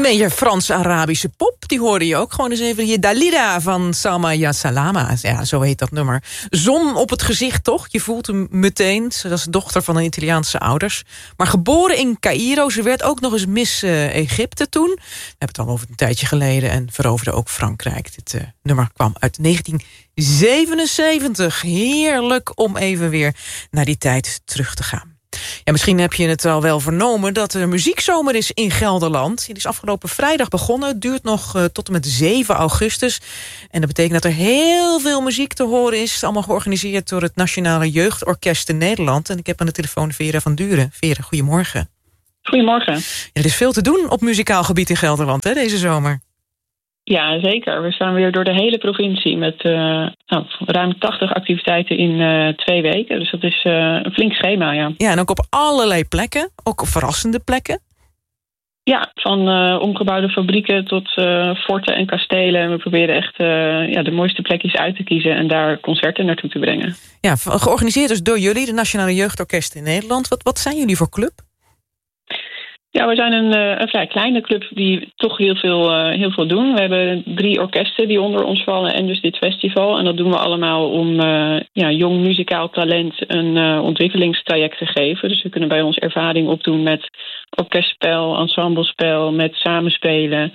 beetje Frans-Arabische pop, die hoorde je ook. Gewoon eens even hier Dalida van Salma Ya Salama. Ja, zo heet dat nummer. Zon op het gezicht, toch? Je voelt hem meteen. Ze was dochter van een Italiaanse ouders. Maar geboren in Caïro. Ze werd ook nog eens Miss Egypte toen. We hebben het al over een tijdje geleden. En veroverde ook Frankrijk. Dit nummer kwam uit 1977. Heerlijk om even weer naar die tijd terug te gaan. Ja, misschien heb je het al wel vernomen dat er muziekzomer is in Gelderland. Het is afgelopen vrijdag begonnen. Het duurt nog tot en met 7 augustus. En dat betekent dat er heel veel muziek te horen is. Allemaal georganiseerd door het Nationale Jeugdorkest in Nederland. En ik heb aan de telefoon Vera van Duren. Vera, goedemorgen. Goedemorgen. Ja, er is veel te doen op muzikaal gebied in Gelderland, hè, deze zomer. Ja, zeker. We staan weer door de hele provincie met ruim 80 activiteiten in 2 weken. Dus dat is een flink schema, ja. Ja, en ook op allerlei plekken. Ook op verrassende plekken. Ja, van omgebouwde fabrieken tot forten en kastelen. En we proberen echt de mooiste plekjes uit te kiezen en daar concerten naartoe te brengen. Ja, georganiseerd dus door jullie, de Nationale Jeugdorkest in Nederland. Wat zijn jullie voor club? Ja, we zijn een vrij kleine club die toch heel veel doen. We hebben 3 orkesten die onder ons vallen en dus dit festival. En dat doen we allemaal om jong muzikaal talent een ontwikkelingstraject te geven. Dus we kunnen bij ons ervaring opdoen met orkestspel, ensemblespel, met samenspelen.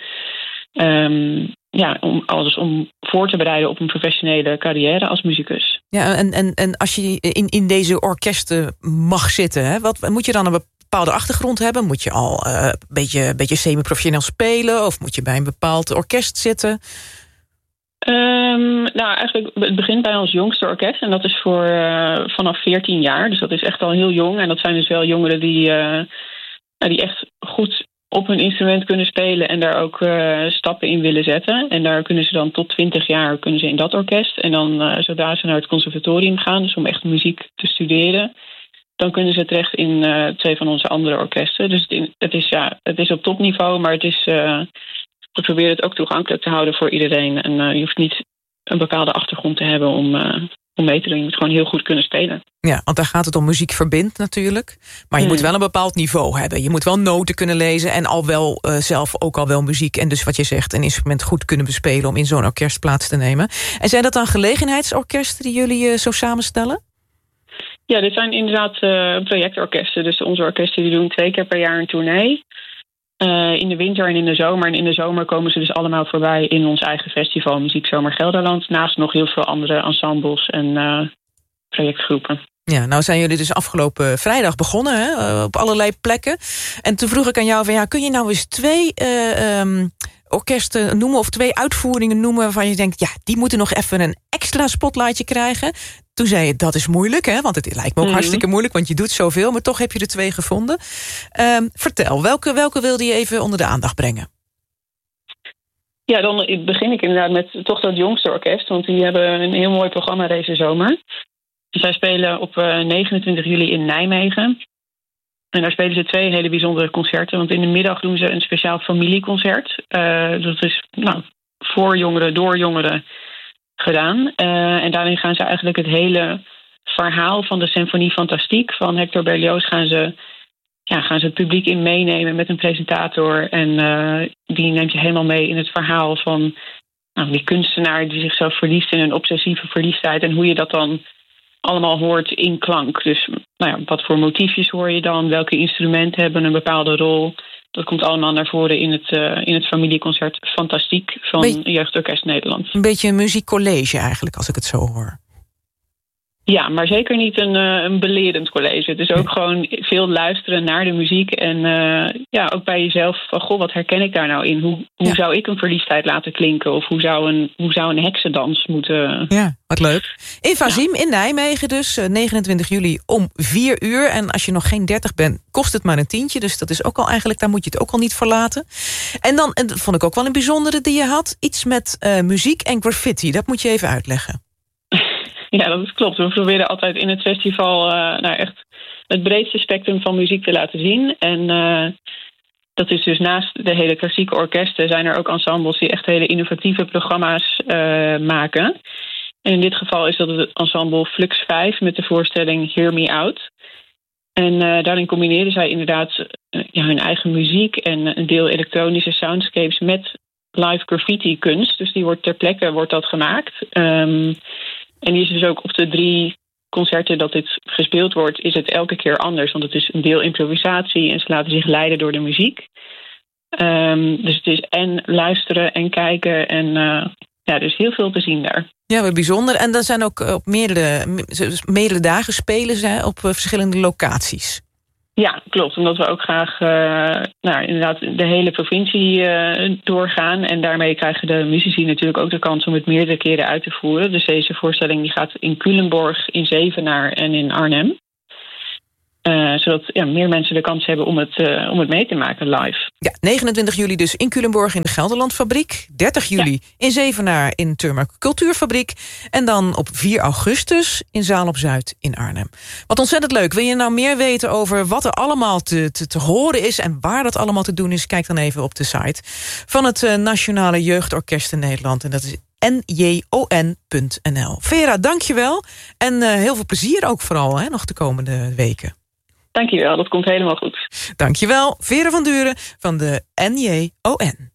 Om voor te bereiden op een professionele carrière als muzikus. Ja, en als je in deze orkesten mag zitten, hè, wat moet je dan een bepaalde achtergrond hebben? Moet je al een beetje semi-professioneel spelen? Of moet je bij een bepaald orkest zitten? Eigenlijk, het begint bij ons jongste orkest. En dat is voor vanaf 14 jaar. Dus dat is echt al heel jong. En dat zijn dus wel jongeren die echt goed op hun instrument kunnen spelen en daar ook stappen in willen zetten. En daar kunnen ze dan tot 20 jaar kunnen ze in dat orkest. En dan zodra ze naar het conservatorium gaan, dus om echt muziek te studeren, dan kunnen ze terecht in 2 van onze andere orkesten. Dus het is op topniveau, maar we proberen het ook toegankelijk te houden voor iedereen. En je hoeft niet een bepaalde achtergrond te hebben om mee te doen. Je moet gewoon heel goed kunnen spelen. Ja, want daar gaat het om muziek verbindt natuurlijk. Maar je moet wel een bepaald niveau hebben. Je moet wel noten kunnen lezen en al wel zelf ook al wel muziek. En dus wat je zegt, een instrument goed kunnen bespelen om in zo'n orkest plaats te nemen. En zijn dat dan gelegenheidsorkesten die jullie zo samenstellen? Ja, dit zijn inderdaad projectorkesten. Dus onze orkesten die doen 2 keer per jaar een tournee. In de winter en in de zomer. En in de zomer komen ze dus allemaal voorbij in ons eigen festival Muziekzomer Gelderland. Naast nog heel veel andere ensembles en projectgroepen. Ja, nou zijn jullie dus afgelopen vrijdag begonnen, hè, op allerlei plekken. En toen vroeg ik aan jou van, kun je nou eens 2 orkesten noemen of 2 uitvoeringen noemen waarvan je denkt, ja, die moeten nog even een extra spotlightje krijgen. Toen zei je, dat is moeilijk, hè? Want het lijkt me ook hartstikke moeilijk, want je doet zoveel, maar toch heb je er 2 gevonden. Vertel, welke wilde je even onder de aandacht brengen? Ja, dan begin ik inderdaad met toch dat jongste orkest, want die hebben een heel mooi programma deze zomer. Zij spelen op 29 juli in Nijmegen. En daar spelen ze 2 hele bijzondere concerten. Want in de middag doen ze een speciaal familieconcert. Dat is voor jongeren, door jongeren gedaan. En daarin gaan ze eigenlijk het hele verhaal van de Symfonie Fantastique van Hector Berlioz gaan ze het publiek in meenemen met een presentator. En die neemt je helemaal mee in het verhaal van die kunstenaar die zichzelf verliest in een obsessieve verliefdheid. En hoe je dat dan allemaal hoort in klank. Dus wat voor motiefjes hoor je dan? Welke instrumenten hebben een bepaalde rol? Dat komt allemaal naar voren in het familieconcert Fantastiek van Jeugdorkest Nederland. Een beetje een muziekcollege eigenlijk, als ik het zo hoor. Ja, maar zeker niet een belerend college. Het is ook gewoon veel luisteren naar de muziek. En ook bij jezelf van, goh, wat herken ik daar nou in? Hoe zou ik een verliefdheid laten klinken? Of hoe zou een heksendans moeten? Ja, wat leuk. In Fazim in Nijmegen dus, 29 juli om 4 uur. En als je nog geen 30 bent, kost het maar een tientje. Dus dat is ook al eigenlijk, daar moet je het ook al niet verlaten. En dan, en dat vond ik ook wel een bijzondere die je had, iets met muziek en graffiti. Dat moet je even uitleggen. Ja, dat klopt. We proberen altijd in het festival echt het breedste spectrum van muziek te laten zien. En dat is dus naast de hele klassieke orkesten zijn er ook ensembles die echt hele innovatieve programma's maken. En in dit geval is dat het ensemble Flux 5 met de voorstelling Hear Me Out. En daarin combineren zij inderdaad hun eigen muziek en een deel elektronische soundscapes met live graffiti kunst. Dus die wordt ter plekke dat gemaakt. En die is dus ook op de 3 concerten dat dit gespeeld wordt, is het elke keer anders. Want het is een deel improvisatie en ze laten zich leiden door de muziek. Dus het is en luisteren en kijken en dus heel veel te zien daar. Ja, wat bijzonder. En dan zijn ook op meerdere dagen spelen ze op verschillende locaties. Ja, klopt. Omdat we ook graag inderdaad de hele provincie doorgaan. En daarmee krijgen de muzici natuurlijk ook de kans om het meerdere keren uit te voeren. Dus deze voorstelling die gaat in Culemborg, in Zevenaar en in Arnhem. Zodat meer mensen de kans hebben om het mee te maken live. Ja, 29 juli dus in Culemborg in de Gelderlandfabriek. 30 juli in Zevenaar in Turmer Cultuurfabriek. En dan op 4 augustus in Zaal op Zuid in Arnhem. Wat ontzettend leuk. Wil je nou meer weten over wat er allemaal te horen is en waar dat allemaal te doen is? Kijk dan even op de site van het Nationale Jeugdorkest in Nederland. En dat is njon.nl. Vera, dankjewel. En heel veel plezier ook vooral nog de komende weken. Dankjewel, dat komt helemaal goed. Dankjewel, Vera van Duren van de NJON.